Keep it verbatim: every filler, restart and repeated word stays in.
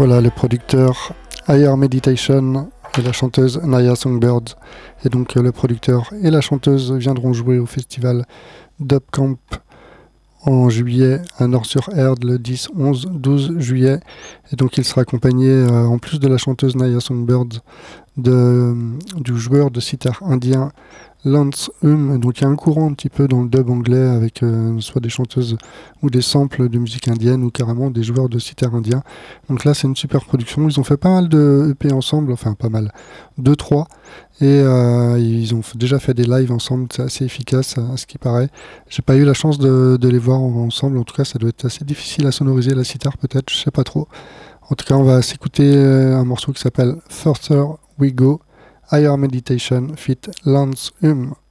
Voilà, le producteur Higher Meditation et la chanteuse Naya Songbird. Et donc euh, le producteur et la chanteuse viendront jouer au festival Dub Camp en juillet à Nord-sur-Erde le dix, onze, douze juillet. Et donc il sera accompagné, euh, en plus de la chanteuse Naya Songbird, de, du joueur de sitar indien Lance Hum. Donc il y a un courant un petit peu dans le dub anglais avec euh, soit des chanteuses ou des samples de musique indienne ou carrément des joueurs de sitar indiens. Donc là c'est une super production. Ils ont fait pas mal de E P ensemble, enfin pas mal, deux trois. Et euh, ils ont f- déjà fait des lives ensemble, c'est assez efficace à, à ce qui paraît. J'ai pas eu la chance de, de les voir en- ensemble, en tout cas ça doit être assez difficile à sonoriser la sitar peut-être, je sais pas trop. En tout cas on va s'écouter euh, un morceau qui s'appelle Further We Go, Higher Meditation feat. Lance Hum.